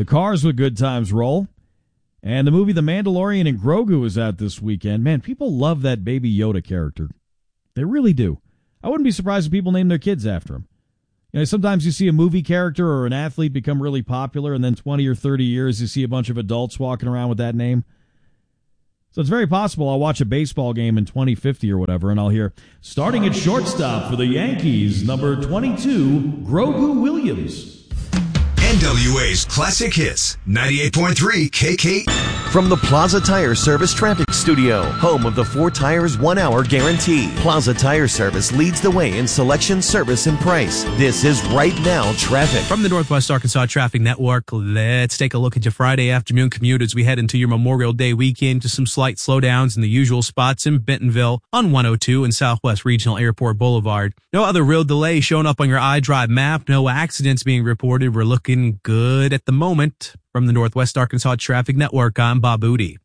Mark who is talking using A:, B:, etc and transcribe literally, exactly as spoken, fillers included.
A: The Cars with Good Times roll. And the movie The Mandalorian and Grogu is out this weekend. Man, people love that Baby Yoda character. They really do. I wouldn't be surprised if people name their kids after him. You know, sometimes you see a movie character or an athlete become really popular, and then twenty or thirty years you see a bunch of adults walking around with that name. So it's very possible I'll watch a baseball game in twenty fifty or whatever, and I'll hear, starting at shortstop for the Yankees, number twenty-two, Grogu Williams.
B: N W A's Classic Hits, ninety-eight point three K K.
C: From the Plaza Tire Service Traffic Studio, home of the four tires, one hour guarantee. Plaza Tire Service leads the way in selection, service, and price. This is Right Now Traffic.
D: From the Northwest Arkansas Traffic Network, let's take a look at your Friday afternoon commute as we head into your Memorial Day weekend to some slight slowdowns in the usual spots in Bentonville on one oh two and Southwest Regional Airport Boulevard. No other real delay showing up on your iDrive map. No accidents being reported. We're looking good at the moment. From the Northwest Arkansas Traffic Network, I'm Bob Booty.